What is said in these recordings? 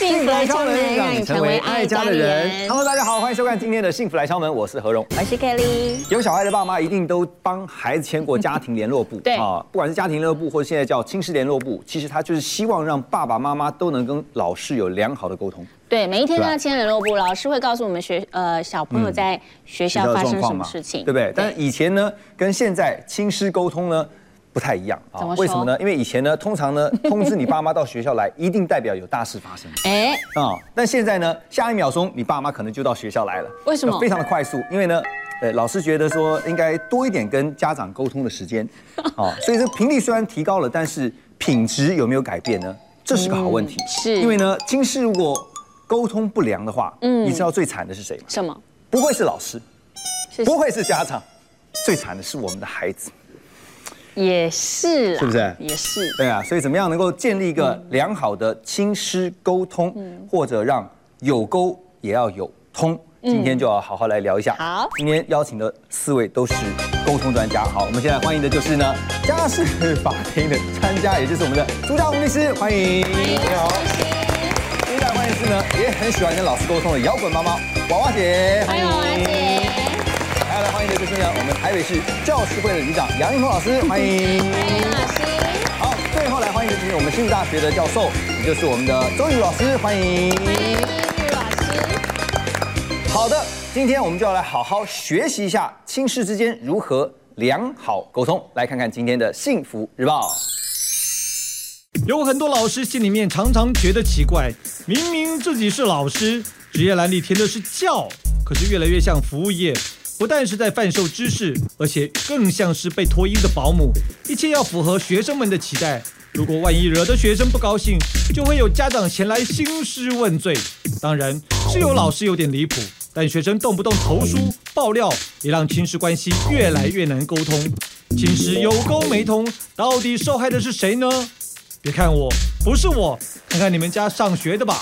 幸福来敲门，让你成为爱家的人。 Hello， 大家好，欢迎收看今天的幸福来敲门，我是何荣， 我是 Kelly。 有小孩的爸妈一定都帮孩子签过家庭联络簿， 对啊，不管是家庭联络簿或者现在叫亲师联络簿，其实它就是希望让爸爸妈妈都能跟老师有良好的沟通。 对，每一天都要签联络簿，老师会告诉我们小朋友在学校发生什么事情， 对不对？但是以前呢，跟现在亲师沟通呢不太一样啊。为什么呢？因为以前呢，通常呢通知你爸妈到学校来，一定代表有大事发生。但现在呢，下一秒钟你爸妈可能就到学校来了。 为什么？ 非常的快速，因为呢，老师觉得说应该多一点跟家长沟通的时间，所以这频率虽然提高了，但是品质有没有改变呢？这是个好问题。 是因为呢，亲师如果沟通不良的话，你知道最惨的是谁吗？ 什么？ 不会是老师，不会是家长，最惨的是我们的孩子。 也是， 是不是？ 也是。 对啊，所以怎么样能够建立一个良好的亲师沟通，或者让有沟也要有通？今天就要好好来聊一下。 好， 今天邀请的4位都是沟通专家。好，我们现在欢迎的就是呢家事法庭的专家，也就是我们的朱家宏律师，欢迎。你好。接下来欢迎是呢也很喜欢跟老师沟通的摇滚妈妈娃娃姐， 欢迎娃娃姐。 还要来欢迎的就是呢我们台北市教师会的理事长杨英彤老师，欢迎。 欢迎老师。 好，最后来欢迎的就是我们新竹大学的教授，也就是我们的周玉老师，欢迎。 欢迎玉老师。 好的，今天我们就要来好好学习一下亲师之间如何良好沟通。来看看今天的幸福日报。 有很多老师心里面常常觉得奇怪，明明自己是老师，职业栏里填的是教，可是越来越像服务业，不但是在贩售知识，而且更像是被托婴的保姆，一切要符合学生们的期待。如果万一惹得学生不高兴，就会有家长前来兴师问罪。当然是有老师有点离谱，但学生动不动投书爆料，也让亲师关系越来越难沟通。亲师有沟没通，到底受害的是谁呢？别看我，不是我，看看你们家上学的吧。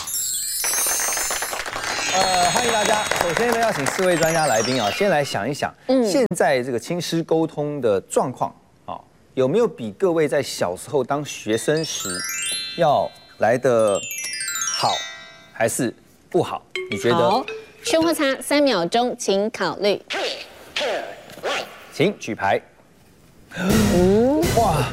欢迎大家。首先呢，要请4位专家来宾啊，先来想一想，现在这个亲师沟通的状况啊，有没有比各位在小时候当学生时要来得好，还是不好？你觉得？ 好，圈或叉3秒钟，请考虑。 请举牌。哇！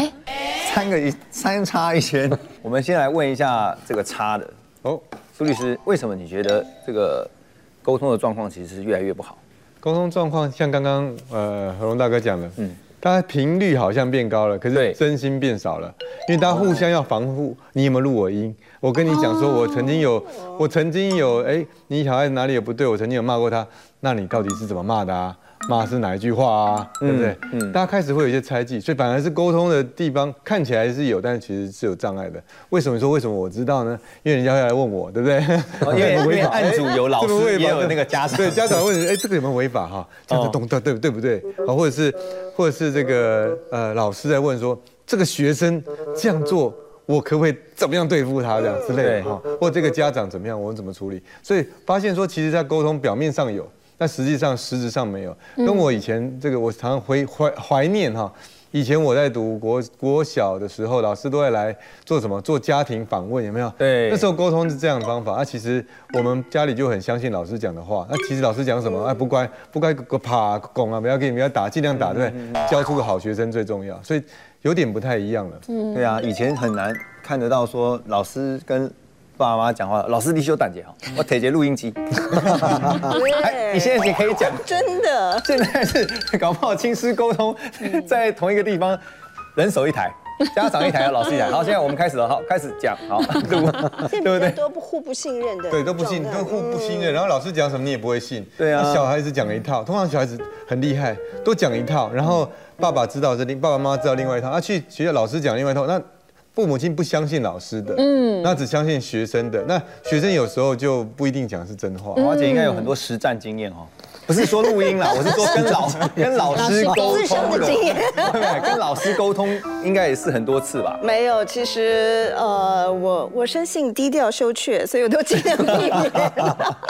三叉一圈。我们先来问一下这个叉的苏律师，为什么你觉得这个沟通的状况其实是越来越不好？ 沟通状况像刚刚何荣大哥讲的，大家频率好像变高了，可是真心变少了，因为大家互相要防护。你有没有录我音？我跟你讲说，我曾经有，你小孩子哪里有不对，我曾经有骂过他，那你到底是怎么骂的啊？骂是哪一句话啊？对不对？大家开始会有一些猜忌，所以反而是沟通的地方看起来是有，但是其实是有障碍的。为什么我知道呢？因为人家会来问我，对不对？ 因为案主有老师，也有那个家长， 对家长问你，这个有没有违法哈？这样子懂对不对？或者是这个老师在问说，这个学生这样做，我可不可以怎么样对付他这样之类的哈？或这个家长怎么样，我们怎么处理？所以发现说，其实在沟通表面上有。但实际上，实质上没有。跟我以前这个，我常常怀念哈。以前我在读国小的时候，老师都会来做什么？做家庭访问，有没有？ 对。 那时候沟通是这样的方法。其实我们家里就很相信老师讲的话。其实老师讲什么？不乖，啪拱啊，不要打，尽量打，对不对？教出个好学生最重要。所以有点不太一样了。 对啊，以前很难看得到说老师跟爸妈讲话，老师你修胆结哈，我提着录音机。你现在也可以讲， 真的。 现在是搞不好亲师沟通，在同一个地方，人手一台，家长一台，老师一台。好，现在我们开始了，好，开始讲，好，录， 对不对？都互不信任的， 对，都互不信任。然后老师讲什么你也不会信， 对啊。 小孩子讲一套，通常小孩子很厉害，都讲一套，然后爸爸妈妈知道另外一套，去学校老师讲另外一套，那。父母亲不相信老师的，那只相信学生的。那学生有时候就不一定讲是真话。 华姐应该有很多实战经验哦，不是说录音啦，我是说跟老师沟通的经验， 对，跟老师沟通应该也是很多次吧？ 没有，其实我生性低调羞怯，所以我都尽量避免。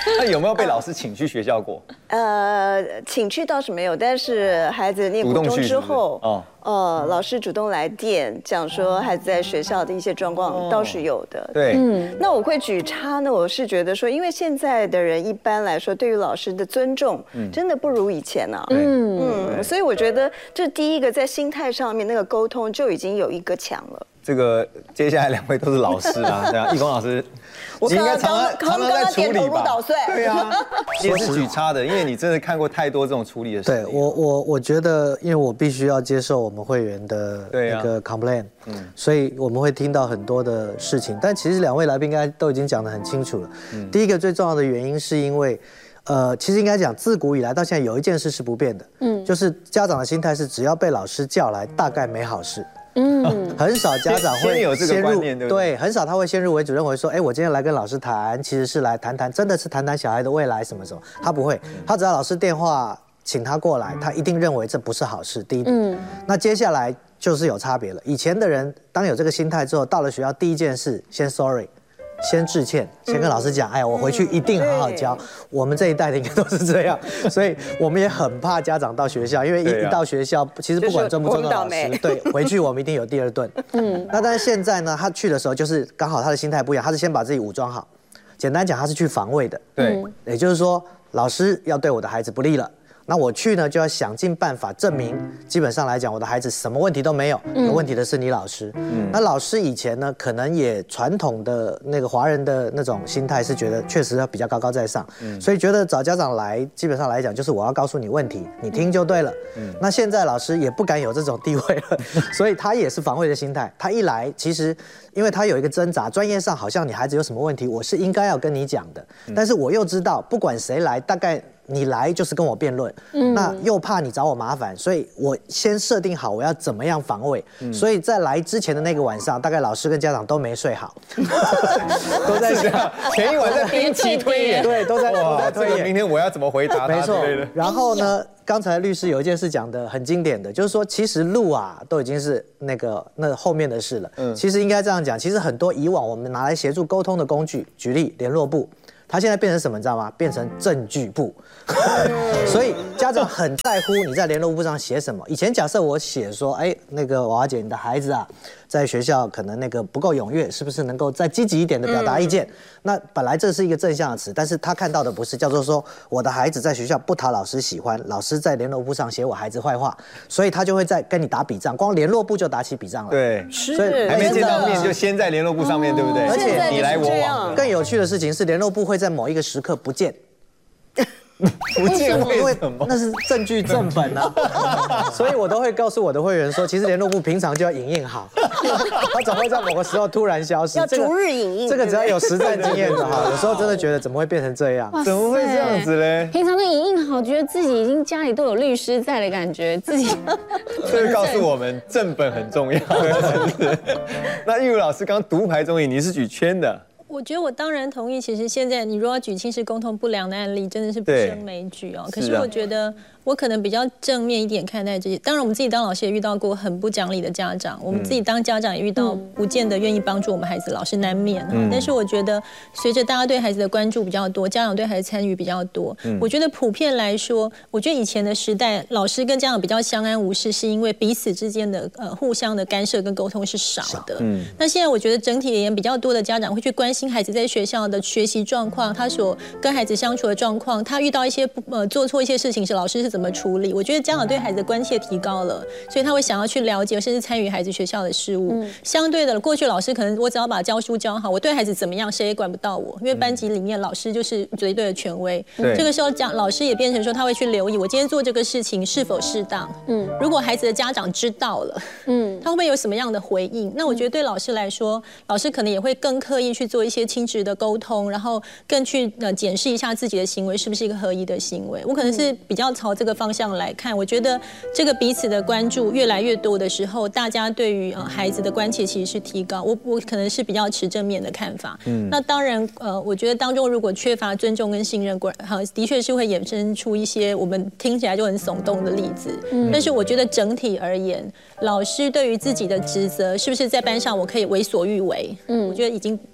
那有没有被老师请去学校过？ 请去倒是没有，但是孩子念国中之后，老师主动来电讲说孩子在学校的一些状况倒是有的。 对， 那我会举差呢，我是觉得说，因为现在的人一般来说对于老师的尊重，真的不如以前啊。所以我觉得这第一个在心态上面那个沟通就已经有一个强了。 这个接下来2位都是老师啊，对啊，义工老师， 我应该常常在处理吧？对啊，也是举差的，因为你真的看过太多这种处理的事。 对我觉得，因为我必须要接受我们会员的那个 complaint，所以我们会听到很多的事情。但其实2位来宾应该都已经讲得很清楚了。第一个最重要的原因是因为。其实应该讲，自古以来到现在有一件事是不变的，就是家长的心态是，只要被老师叫来，大概没好事。很少家长会有这个观念， 对，很少他会先入为主，认为说，我今天来跟老师谈，其实是来谈谈，真的是谈谈小孩的未来什么什么。他不会，他只要老师电话请他过来，他一定认为这不是好事。第一点，那接下来就是有差别了。以前的人当有这个心态之后，到了学校第一件事，先 sorry。先致歉，先跟老师讲，我回去一定好好教。我们这一代的应该都是这样，所以我们也很怕家长到学校，因为一到学校，其实不管尊不尊重老师，对，回去我们一定有第2顿。那但是现在呢，他去的时候就是刚好他的心态不一样，他是先把自己武装好。简单讲，他是去防卫的。 对， 也就是说，老师要对我的孩子不利了。那我去呢，就要想尽办法证明，基本上来讲，我的孩子什么问题都没有，有问题的是你老师。那老师以前呢，可能也传统的那个华人的那种心态是觉得确实要比较高高在上，所以觉得找家长来，基本上来讲就是我要告诉你问题，你听就对了。那现在老师也不敢有这种地位了，所以他也是防卫的心态。他一来，其实因为他有一个挣扎，专业上好像你孩子有什么问题，我是应该要跟你讲的，但是我又知道，不管谁来，大概。你来就是跟我辩论，那又怕你找我麻烦，所以我先设定好我要怎么样防卫。所以在来之前的那个晚上，大概老师跟家长都没睡好， 都在想前一晚在编辑推演， 对，都在推演。明天我要怎么回答他？ 没错。然后呢，刚才律师有一件事讲的很经典的，就是说其实路啊都已经是那后面的事了。其实应该这样讲，其实很多以往我们拿来协助沟通的工具，举例联络簿。他现在变成什么，你知道吗？变成证据簿，所以家长很在乎你在联络簿上写什么。以前假设我写说，那个娃娃姐，你的孩子啊，在学校可能那个不够踊跃，是不是能够再积极一点的表达意见？那本来这是一个正向的词，但是他看到的不是，叫做说我的孩子在学校不讨老师喜欢，老师在联络簿上写我孩子坏话，所以他就会在跟你打笔仗，光联络簿就打起笔仗了。 对，所以还没见到面就先在联络簿上面，对不对？ 而且你来我往。 更有趣的事情是，联络簿会在某一个时刻不见。 不见为什么？ 那是证据正本啊，所以我都会告诉我的会员说，其实联络簿平常就要影印好，它总会在某个时候突然消失。 要逐日影印， 这个只要有实战经验的哈，有时候真的觉得怎么会变成这样？ 怎么会这样子嘞？ 平常都影印好，觉得自己已经家里都有律师在的感觉，自己。 这是告诉我们正本很重要。那玉茹老师刚独排众议，你是举圈的。 我觉得我当然同意。其实现在你如果要举亲师沟通不良的案例，真的是不胜枚举哦。可是我觉得我可能比较正面一点看待这些。当然，我们自己当老师也遇到过很不讲理的家长，我们自己当家长也遇到不见得愿意帮助我们孩子，老师难免。但是我觉得，随着大家对孩子的关注比较多，家长对孩子参与比较多，我觉得普遍来说，我觉得以前的时代，老师跟家长比较相安无事，是因为彼此之间的互相的干涉跟沟通是少的。那现在我觉得整体而言，比较多的家长会去关心孩子在学校的学习状况，他所跟孩子相处的状况，他遇到一些做错一些事情时，老师是怎么处理？我觉得家长对孩子的关切提高了，所以他会想要去了解，甚至参与孩子学校的事务。相对的，过去老师可能我只要把教书教好，我对孩子怎么样，谁也管不到我，因为班级里面老师就是绝对的权威。这个时候老师也变成说，他会去留意我今天做这个事情是否适当。如果孩子的家长知道了，他会不会有什么样的回应？那我觉得对老师来说，老师可能也会更刻意去做一些亲职的沟通，然后更去检视一下自己的行为是不是一个合宜的行为。我可能是比较朝这个方向来看，我觉得这个彼此的关注越来越多的时候，大家对于孩子的关切其实是提高。我可能是比较持正面的看法。那当然我觉得当中如果缺乏尊重跟信任，的确是会衍生出一些我们听起来就很耸动的例子。但是我觉得整体而言，老师对于自己的职责是不是在班上我可以为所欲为？我觉得已经不是那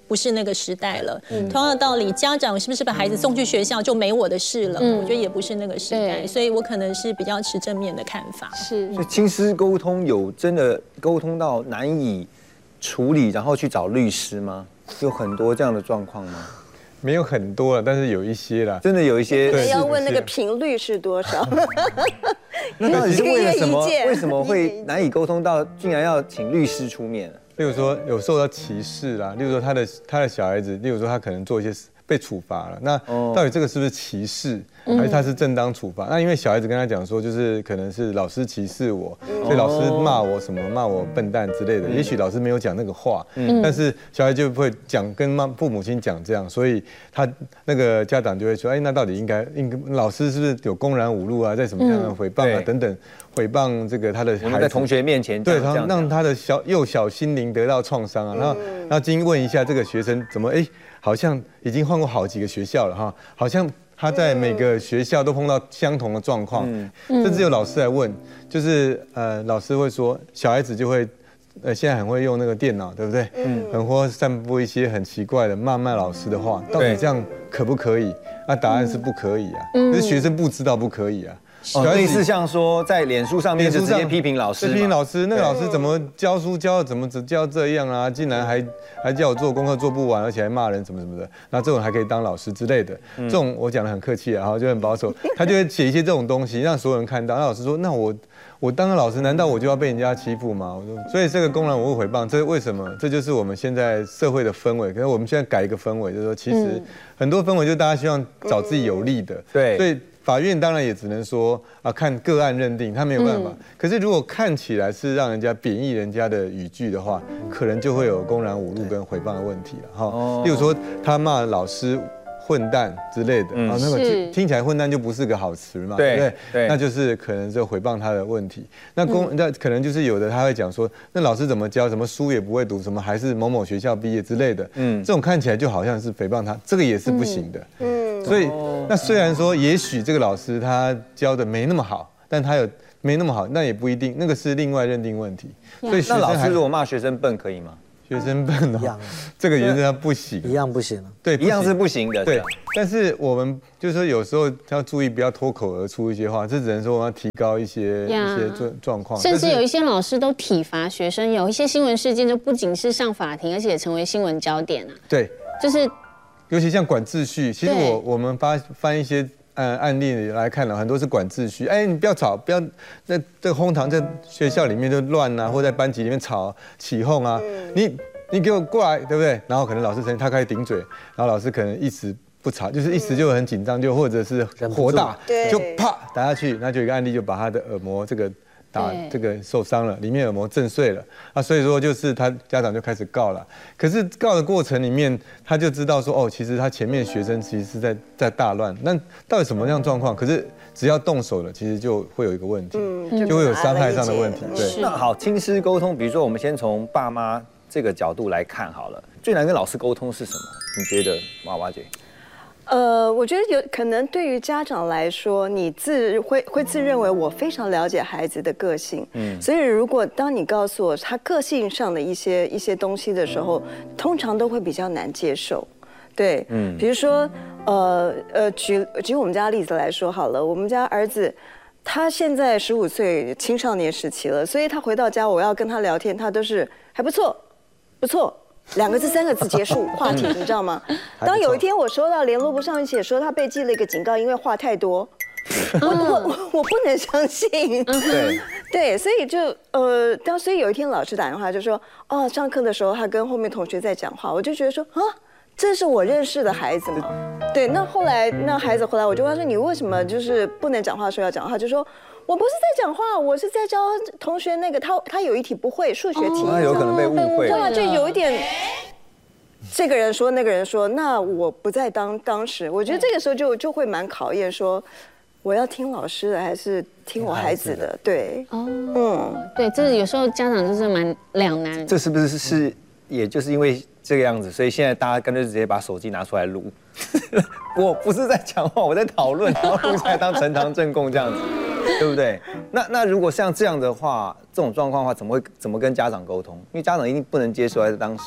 个时代了。同样的道理，家长是不是把孩子送去学校就没我的事了？我觉得也不是那个时代，所以我可能是比较持正面的看法。 是， 所以亲师沟通有真的沟通到难以处理，然后去找律师吗？有很多这样的状况吗？ 没有很多了，但是有一些啦， 真的有一些。 对，要问那个频率是多少？ 那到底是为了什么？为什么会难以沟通到竟然要请律师出面？ 例如说有受到歧视啦，例如说他的小孩子，例如说他可能做一些被处罚了，那到底这个是不是歧视，还是他是正当处罚？那因为小孩子跟他讲说，就是可能是老师歧视我，所以老师骂我什么，骂我笨蛋之类的。也许老师没有讲那个话，但是小孩就会讲跟父母亲讲这样，所以他那个家长就会说，哎，那到底应该老师是不是有公然侮辱啊，在什么样的诽谤啊等等，诽谤这个他的孩子， 在同学面前对，让他的幼小心灵得到创伤啊。然后经问一下这个学生怎么好像已经换过好几个学校了哈，好像他在每个学校都碰到相同的状况，甚至有老师来问，就是老师会说小孩子就会现在很会用那个电脑，对不对？很会散布一些很奇怪的骂老师的话，到底这样可不可以？那答案是不可以啊，可是学生不知道不可以啊。 类似像说在脸书上面就直接批评老师， 批评老师，那个老师怎么教书教怎么只教这样啊？竟然还叫我做功课做不完，而且还骂人什么什么的。那这种还可以当老师之类的，这种我讲得很客气啊，就很保守。他就会写一些这种东西，让所有人看到。那老师说，那我当个老师，难道我就要被人家欺负吗？我说，所以这个公然侮辱诽谤，这为什么？这就是我们现在社会的氛围。可是我们现在改一个氛围，就是说，其实很多氛围就是大家希望找自己有利的， 对， 所以。法院当然也只能说看个案认定，他没有办法。可是如果看起来是让人家贬义人家的语句的话，可能就会有公然侮辱跟诽谤的问题了哈。例如说他骂老师混蛋之类的，那个听起来混蛋就不是个好词嘛，对不对？那就是可能就诽谤他的问题。那可能就是有的他会讲说，那老师怎么教，什么书也不会读，什么还是某某学校毕业之类的，这种看起来就好像是诽谤他，这个也是不行的。所以那虽然说也许这个老师他教的没那么好，但他有没那么好，那也不一定，那个是另外认定问题。 所以那老师如果骂学生笨可以吗？ 学生笨这个原则上不行， 一样不行了。 对， 一样是不行的。 对，但是我们就是说有时候要注意，不要脱口而出一些话，这只能说我们要提高一些状况。 甚至有一些老师都体罚学生，有一些新闻事件就不仅是上法庭，而且也成为新闻焦点啊。 对， 就是。 尤其像管秩序，其实我们翻一些案例来看了，很多是管秩序。你不要吵，不要在这个哄堂在学校里面就乱啊，或在班级里面吵起哄啊。你给我过来，对不对？然后可能老师他开始顶嘴，然后老师可能一时不吵，就是一时就很紧张，就或者是火大，就啪打下去，那就有一个案例就把他的耳膜这个受伤了，里面耳膜震碎了所以说就是他家长就开始告了。可是告的过程里面，他就知道说其实他前面学生其实是在大乱，那到底什么样状况？可是只要动手了，其实就会有一个问题，就会有伤害上的问题。对， 那好，亲师沟通，比如说我们先从爸妈这个角度来看好了，最难跟老师沟通是什么？你觉得，娃娃姐？ 我觉得有可能对于家长来说，你会自认为我非常了解孩子的个性，所以如果当你告诉我他个性上的一些东西的时候，通常都会比较难接受。对，比如说举我们家的例子来说好了，我们家儿子他现在15岁，青少年时期了，所以他回到家我要跟他聊天，他都是还不错，不错。2个字、3个字结束话题，你知道吗？当有一天我收到联络簿上面写说他被记了一个警告，因为话太多，我不能相信。对，所以所以有一天老师打电话就说，上课的时候他跟后面同学在讲话，我就觉得说这是我认识的孩子吗？对，那后来那孩子回来，我就问他说，你为什么就是不能讲话的时候要讲话？就说。我不是在讲话，我是在教同学那个他有一题不会数学题， 他有可能被误会， 对啊，就有一点，这个人说那个人说，那我不在当时，我觉得这个时候就会蛮考验说，我要听老师的还是听我孩子的？对， 对，这有时候家长就是蛮两难。 这是不是也就是因为这个样子，所以现在大家干脆直接把手机拿出来录，我不是在讲话，我在讨论，然后录下来当呈堂证供这样子。对不对？那如果像这样的话，这种状况的话，怎么跟家长沟通？因为家长一定不能接受，在当时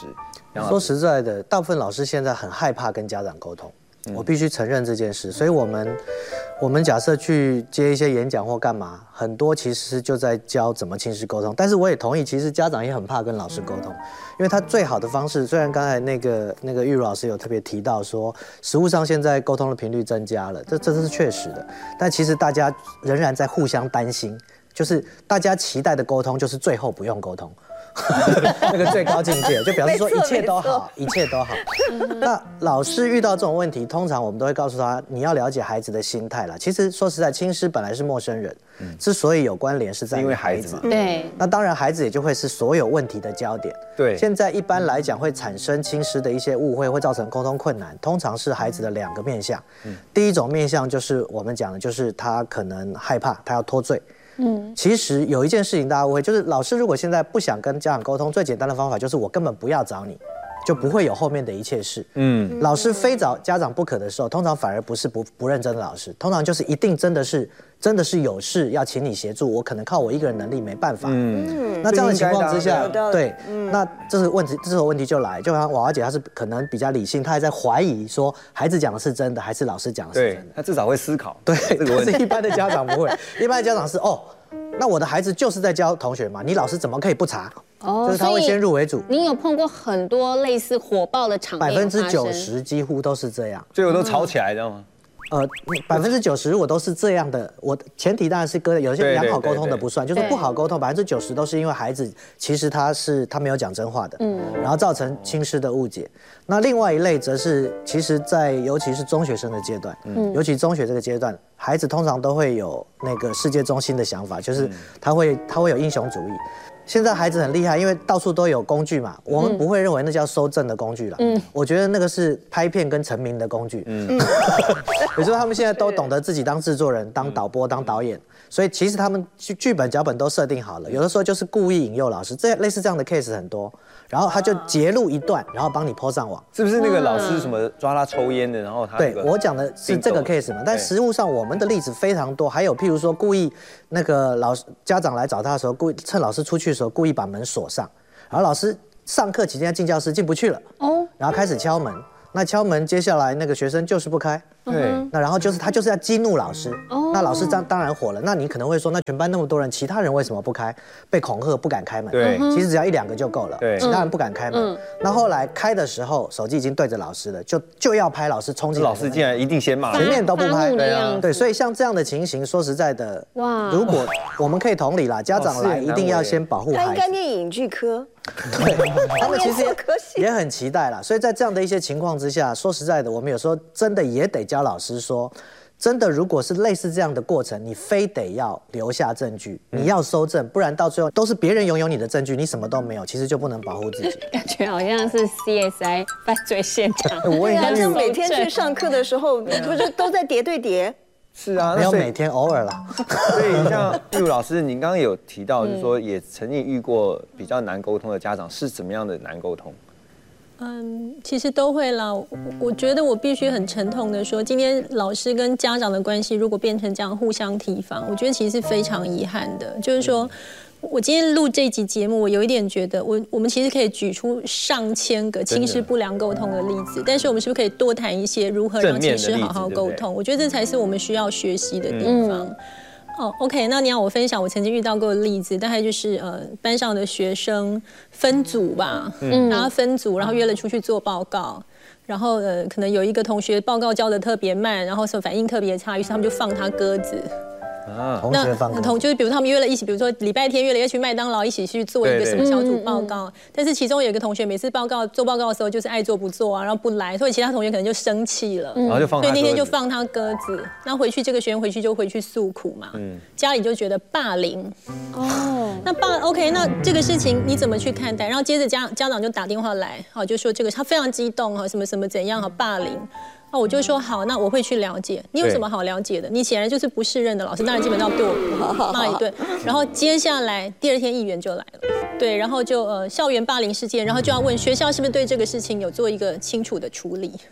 说实在的，大部分老师现在很害怕跟家长沟通，我必须承认这件事。所以我们假设去接一些演讲或干嘛，很多其实就在教怎么亲师沟通。但是我也同意，其实家长也很怕跟老师沟通，因为他最好的方式，虽然刚才那个玉如老师有特别提到说，实务上现在沟通的频率增加了，这是确实的。但其实大家仍然在互相担心，就是大家期待的沟通，就是最后不用沟通。那个最高境界，就表示说一切都好，一切都好。那老师遇到这种问题，通常我们都会告诉他，你要了解孩子的心态啦。其实说实在，亲师本来是陌生人，之所以有关联是在于孩子嘛。 对。 那当然，孩子也就会是所有问题的焦点。 对。 现在一般来讲会产生亲师的一些误会，会造成沟通困难，通常是孩子的2个面向。第一种面向就是我们讲的，就是他可能害怕，他要脱罪。其实有一件事情大家误会，就是老师如果现在不想跟家长沟通，最简单的方法就是我根本不要找你，就不会有后面的一切事。老师非找家长不可的时候，通常反而不是不认真的老师，通常就是一定真的是有事要请你协助，我可能靠我一个人能力没办法。那这样的情况之下，对，那这个问题就来，就像娃娃姐她是可能比较理性，她还在怀疑说孩子讲的是真的还是老师讲的是真的， 她至少会思考。 对，但是一般的家长不会，一般的家长是那我的孩子就是在教同学嘛，你老师怎么可以不查？就是他会先入为主。 你有碰过很多类似火爆的场面 ？90%几乎都是这样， 最后都吵起来，知道吗 ？90%如果都是这样的，我前提当然是有些良好沟通的不算，就是不好沟通，90%都是因为孩子其实他没有讲真话的，然后造成亲师的误解。那另外一类则是，其实尤其是中学生的阶段，尤其中学这个阶段，孩子通常都会有那个世界中心的想法，就是他会有英雄主义。现在孩子很厉害，因为到处都有工具嘛，我们不会认为那叫搜证的工具了。我觉得那个是拍片跟成名的工具。比如说他们现在都懂得自己当制作人、当导播、当导演，所以其实他们剧本脚本都设定好了，有的时候就是故意引诱老师，类似这样的 case 很多。然后他就截录一段，然后帮你 po 上网。 是不是那个老师什么抓他抽烟的，然后他对我讲的是这个 case 嘛？但实务上我们的例子非常多，还有譬如说故意那个家长来找他的时候，故意趁老师出去的时候故意把门锁上，然后老师上课期间进教室进不去了，然后开始敲门。那敲门，接下来那个学生就是不开， 对， 那然后他就是要激怒老师，那老师当然火了。那你可能会说，那全班那么多人，其他人为什么不开？被恐吓不敢开门， 对， 其实只要1-2个就够了，对，其他人不敢开门。那后来开的时候，手机已经对着老师了，就要拍老师冲进来， 老师竟然一定先骂， 前面都不拍，对，所以像这样的情形，说实在的，如果我们可以同理啦，家长来一定要先保护孩子， 他应该念影剧科。 对，他们其实也很期待啦，所以在这样的一些情况之下，说实在的，我们有时候真的也得教老师说，真的如果是类似这样的过程，你非得要留下证据，你要搜证，不然到最后都是别人拥有你的证据，你什么都没有，其实就不能保护自己。 感觉好像是 CSI 犯罪现场。 我也是每天去上课的时候，不是都在叠对叠。 是啊， 没有每天，偶尔啦。 所以像玉如老师，您刚刚有提到，就是说也曾经遇过比较难沟通的家长，是怎么样的难沟通？ 其实都会啦。我觉得我必须很沉痛的说，今天老师跟家长的关系如果变成这样互相提防，我觉得其实是非常遗憾的。就是说，我今天录这集节目，我有一点觉得，我们其实可以举出上千个亲师不良沟通的例子，但是我们是不是可以多谈一些如何让亲师好好沟通？我觉得这才是我们需要学习的地方。OK， 那你要我分享我曾经遇到过的例子，大概就是班上的学生分组吧，然后分组，然后约了出去做报告，然后可能有一个同学报告交得特别慢，然后反应特别差，于是他们就放他鸽子。 同学放鸽子， 就是比如他们约了一起，比如说礼拜天约了要去麦当劳一起去做一个什么小组报告，但是其中有一个同学每次做报告的时候就是爱做不做啊，然后不来，所以其他同学可能就生气了， 然后就放他鸽子， 所以那天就放他鸽子，然后回去这个学员回去诉苦嘛，家里就觉得霸凌。那OK， 那这个事情你怎么去看待？然后接着家长就打电话来，就说这个他非常激动什么什么怎样霸凌。我就说好，那我会去了解。你有什么好了解的？你显然就是不适任的老师，当然基本上对我骂一顿。然后接下来第2天议员就来了，对，然后就校园霸凌事件，然后就要问学校是不是对这个事情有做一个清楚的处理。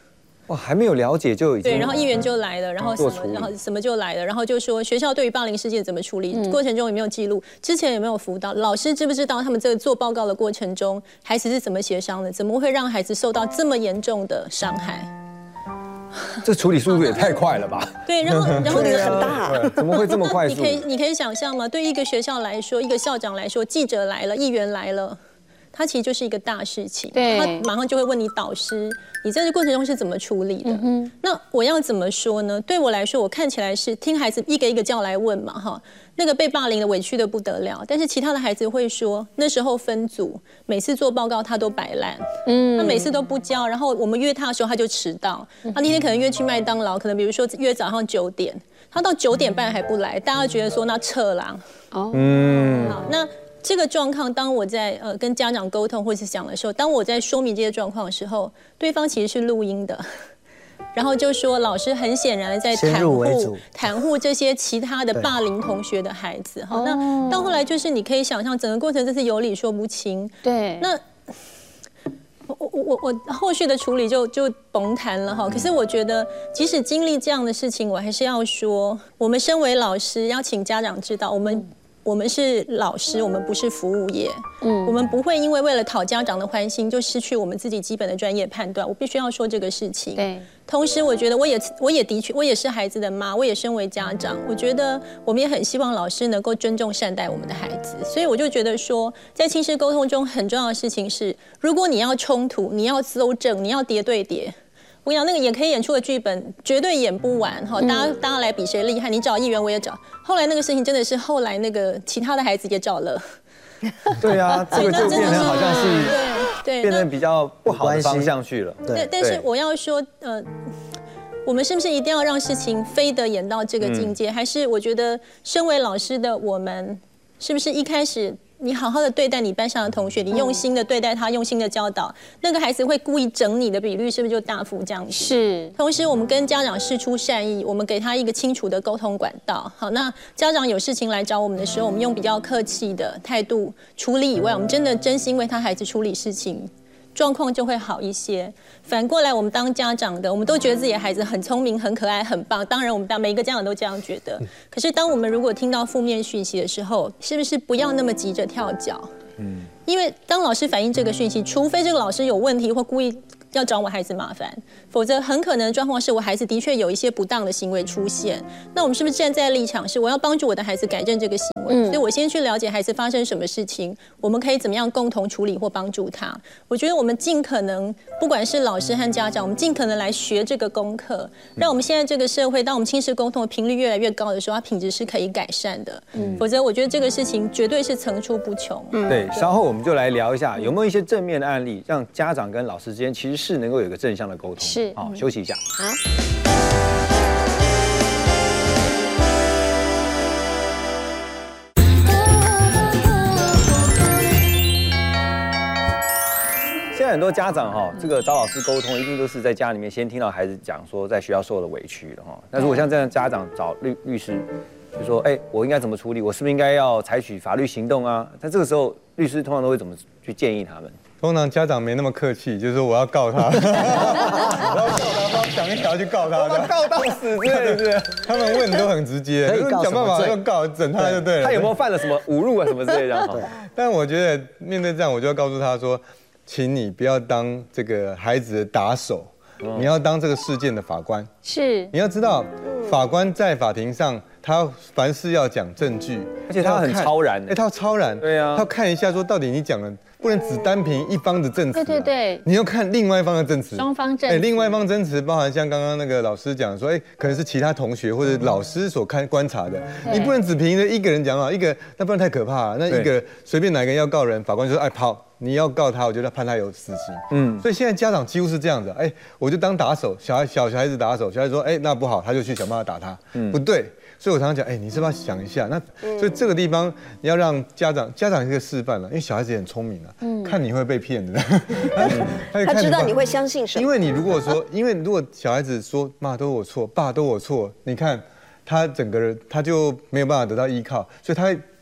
哇，还没有了解就已经对，然后议员就来了，然后什么就来了，然后就说学校对于霸凌事件怎么处理，过程中有没有记录，之前有没有辅导，老师知不知道他们这个做报告的过程中，孩子是怎么协商的，怎么会让孩子受到这么严重的伤害？ 这处理速度也太快了吧？ 对，然后处理很大， 怎么会这么快速？ 你可以想象吗？对于一个学校来说，一个校长来说，记者来了，议员来了。它其实就是一个大事情，他马上就会问你导师，你在这过程中是怎么处理的？那我要怎么说呢？对我来说，我看起来是听孩子一个一个叫来问嘛，哈，那个被霸凌的委屈的不得了，但是其他的孩子会说，那时候分组，每次做报告他都摆烂，他每次都不交，然后我们约他的时候他就迟到，他那天可能约去麦当劳，可能比如说约早上9点，他到9点半还不来，大家觉得说那撤啦，好，那。这个状况，当我在跟家长沟通或是讲的时候，当我在说明这些状况的时候，对方其实是录音的，然后就说老师很显然的在袒护这些其他的霸凌同学的孩子。好，那到后来就是你可以想象整个过程真是有理说不清。 对， 那我后续的处理就甭谈了哈。可是我觉得，即使经历这样的事情，我还是要说，我们身为老师，要请家长知道，我们是老师，我们不是服务业。我们不会因为了讨家长的欢心，就失去我们自己基本的专业判断。我必须要说这个事情。 对。 同时，我觉得我也的确，我也是孩子的妈，我也身为家长，我觉得我们也很希望老师能够尊重善待我们的孩子。所以我就觉得说，在亲师沟通中很重要的事情是，如果你要冲突，你要搜证，你要叠对叠。我跟你讲，那个演可以演出的剧本绝对演不完哈！大家来比谁厉害，你找议员我也找。后来那个事情真的是后来那个其他的孩子也找了。 对啊，这个就变成好像是对变成比较不好的方向去了。 对，但是我要说我们是不是一定要让事情非得演到这个境界？还是我觉得身为老师的我们，是不是一开始？你好好的对待你班上的同学，你用心的对待他，用心的教导，那个孩子会故意整你的比率是不是就大幅降低？ 是。 同时，我们跟家长释出善意，我们给他一个清楚的沟通管道。好，那家长有事情来找我们的时候，我们用比较客气的态度处理以外，我们真心为他孩子处理事情，状况就会好一些。反过来，我们当家长的，我们都觉得自己的孩子很聪明、很可爱、很棒。当然，我们每一个家长都这样觉得。可是，当我们如果听到负面讯息的时候，是不是不要那么急着跳脚？因为当老师反映这个讯息，除非这个老师有问题或故意要找我孩子麻烦，否则很可能的状况是我孩子的确有一些不当的行为出现。那我们是不是站在立场是我要帮助我的孩子改正这个行为？所以我先去了解孩子发生什么事情，我们可以怎么样共同处理或帮助他。我觉得我们尽可能，不管是老师和家长，我们尽可能来学这个功课，让我们现在这个社会，当我们亲师沟通的频率越来越高的时候，它品质是可以改善的。否则我觉得这个事情绝对是层出不穷。 对，稍后我们就来聊一下有没有一些正面的案例，让家长跟老师之间其实是能够有一个正向的沟通。 是， 好，休息一下。 好。 现在很多家长这个找老师沟通，一定都是在家里面先听到孩子讲说在学校受的委屈了但如果像这样家长找律师，就说我应该怎么处理？我是不是应该要采取法律行动啊？但这个时候律师通常都会怎么去建议他们？ 通常家长没那么客气，就是说我要告他，我要告他，帮我想一条去告他， 告到死，对， 他们问都很直接，想办法要告整他就对了。 他有没有犯了什么侮辱啊什么之类的？ 但我觉得面对这样，我就要告诉他说，请你不要当这个孩子的打手，你要当这个事件的法官。 是， 你要知道，法官在法庭上，他凡事要讲证据， 而且他很超然， 他要超然， 对啊， 他要看一下说到底你讲了。不能只单凭一方的证词， 对， 你要看另外一方的证词， 双方证词， 另外一方证词包含像刚刚那个老师讲说，可能是其他同学或者老师所观察的，你不能只凭着一个人讲一个，那不然太可怕了。那一个随便哪个人要告人，法官就说，好，你要告他，我就判他有死刑。所以现在家长几乎是这样子，我就当打手，小孩子打手，小孩说，那不好，他就去想办法打他，不对。所以我常常讲，你是不是要想一下？那所以这个地方你要让家长是一个示范了，因为小孩子也很聪明看你会被骗的， 他知道你会相信什么。 因为如果小孩子说妈都我错，爸都我错，你看他整个人他就没有办法得到依靠，所以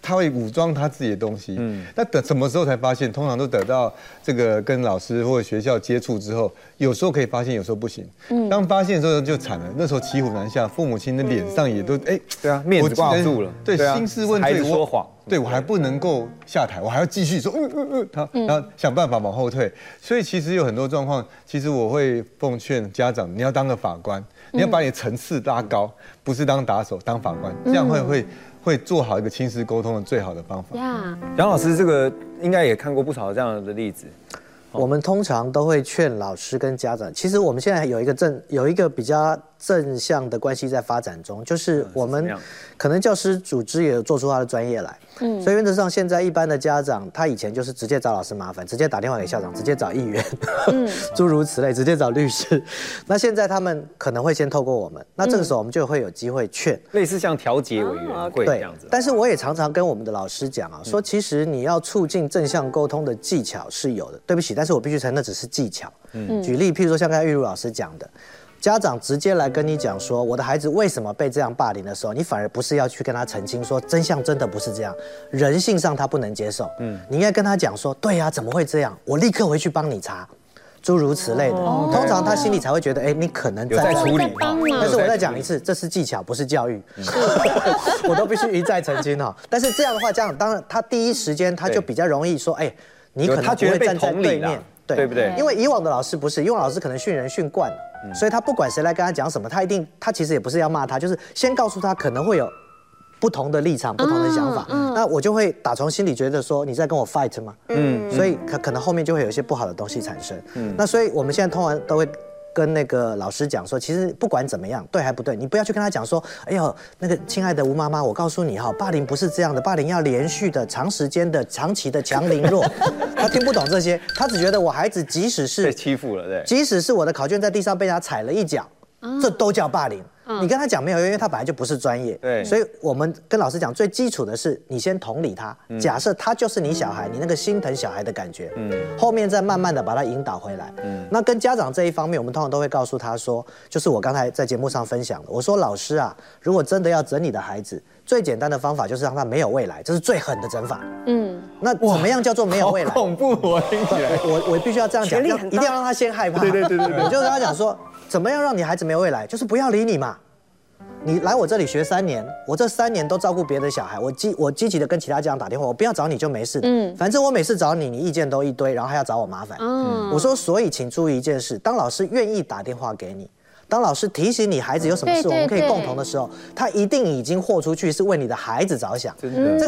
他会武装他自己的东西。那等什么时候才发现？通常都等到这个跟老师或者学校接触之后，有时候可以发现，有时候不行。当发现的时候就惨了，那时候骑虎难下，父母亲的脸上也都对啊， 面子挂不住了。 对，兴师问罪， 孩子说谎。 对，我还不能够下台，我还要继续说，然后想办法往后退。所以其实有很多状况，其实我会奉劝家长，你要当个法官，你要把你的层次拉高，不是当打手，当法官，这样会做好一个亲师沟通的最好的方法。 杨老师，这个应该也看过不少这样的例子。 我们通常都会劝老师跟家长，其实我们现在有一个比较正向的关系在发展中，就是我们可能教师组织也有做出他的专业来，所以原则上现在一般的家长，他以前就是直接找老师麻烦，直接打电话给校长，直接找议员，诸如此类，直接找律师。那现在他们可能会先透过我们，那这个时候我们就会有机会劝， 类似像调解委员会这样子。 但是我也常常跟我们的老师讲啊，说其实你要促进正向沟通的技巧是有的，对不起，但是我必须承认那只是技巧。举例，譬如说像刚才玉茹老师讲的。家长直接来跟你讲说我的孩子为什么被这样霸凌的时候，你反而不是要去跟他澄清说真相真的不是这样，人性上他不能接受，你应该跟他讲说对啊，怎么会这样，我立刻回去帮你查，诸如此类的，通常他心里才会觉得你可能在处理。 但是我再讲一次，这是技巧，不是教育，我都必须一再澄清哈。但是这样的话，家长当然他第一时间他就比较容易说，你可能不会站在对面。 对不对？ 因为以往的老师不是，以往老师可能训人训惯了，所以他不管谁来跟他讲什么，他其实也不是要骂他，就是先告诉他可能会有不同的立场、不同的想法，那我就会打从心里觉得说你在跟我 fight 吗？所以可能后面就会有一些不好的东西产生。那所以我们现在通常都会跟那个老师讲说，其实不管怎么样，对还不对，你不要去跟他讲说，哎呦，那个亲爱的吴妈妈，我告诉你哈，霸凌不是这样的，霸凌要连续的、长时间的、长期的强凌弱。他听不懂这些，他只觉得我孩子即使是被欺负了，对， 即使是我的考卷在地上被人家踩了一脚，这都叫霸凌。你跟他讲没有用，因为他本来就不是专业。 对， 所以我们跟老师讲，最基础的是你先同理他，假设他就是你小孩，你那个心疼小孩的感觉，后面再慢慢的把他引导回来。那跟家长这一方面，我们通常都会告诉他说，就是我刚才在节目上分享的，我说老师啊，如果真的要整你的孩子，最简单的方法就是让他没有未来，这是最狠的整法。那怎么样叫做没有未来？ 好恐怖，我听起来。 我必须要这样讲，一定要让他先害怕。 对， 我就跟他讲说，怎么样让你孩子没有未来，就是不要理你嘛。你来我这里学3年，我这3年都照顾别的小孩，我积极的跟其他家长打电话，我不要找你就没事的。反正我每次找你，你意见都一堆，然后还要找我麻烦。我说，所以请注意一件事，当老师愿意打电话给你，当老师提醒你孩子有什么事我们可以共同的时候，他一定已经豁出去是为你的孩子着想。